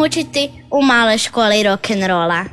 učiti u maloj školi rock'n'rolla.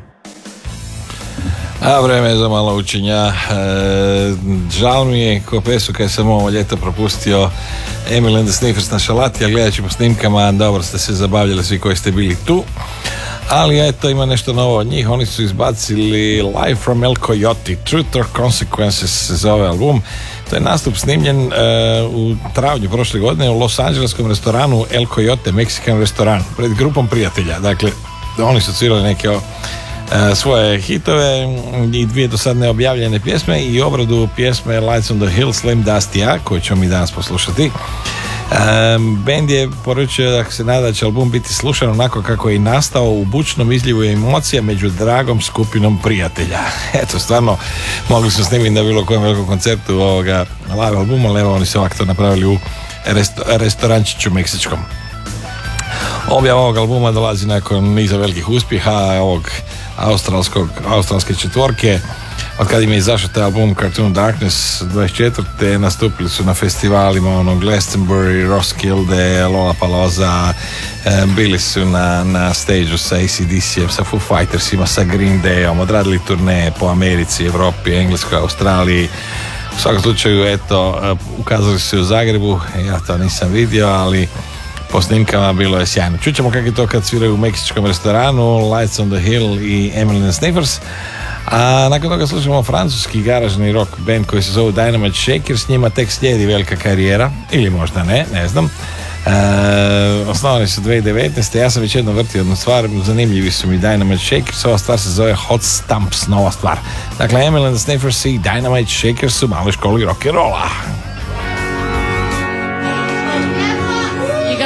A vreme je za malo učenja. Žal mi je ko pesu kad sam ovo ljeto propustio Emily and the Sniffers na šalati, a gledajući po snimkama dobro ste se zabavljali svi koji ste bili tu. Ali eto, ima nešto novo od njih. Oni su izbacili Live from El Coyote, Truth or Consequences se zove album. To je nastup snimljen u travnju prošle godine u Los Angeleskom restoranu El Coyote, meksikan restoran, pred grupom prijatelja. Dakle, oni su svirali neke svoje hitove i 2 do sad neobjavljene pjesme i obradu pjesme Lights on the Hill Slim Dusty koju ćemo mi danas poslušati. Band je poručio da se nada da će album biti slušan onako kako je i nastao, u bučnom izljivu emocija među dragom skupinom prijatelja. Eto, stvarno mogli su snimiti na bilo kojem velikom koncertu ovoga live albuma, ali evo oni su ovako to napravili u restorančiću meksičkom. Objava ovog albuma dolazi nakon niza velikih uspjeha ovog australske četvorke. Od kad im je izašao taj album Cartoon Darkness 24. nastupili su na festivalima Glastonbury, Roskilde, Lollapalooza, bili su na stage-u sa AC/DC-em, sa Foo Fightersima, sa Green Dayom, odradili turneje po Americi, Evropi, Engleskoj, Australiji. U svakom slučaju, eto, ukazali su u Zagrebu, ja to nisam vidio, ali po snimkama bilo je sjajno. Čućemo kako je to kad sviraju u meksičkom restoranu, Lights on the Hill i Emily and the Sniffers. A nakon toga slušamo francuski garažni rock band koji se zove Dynamite Shaker, s njima tek slijedi velika karijera, ili možda ne znam. Osnovani su 2019. Ja sam već jedno vrtio jednu stvar, zanimljivi su mi Dynamite Shakers, ova stvar se zove Hot Stumps, nova stvar. Dakle, Emily and the Sniffers i Dynamite Shakers u maloj školi rock'n'rolla.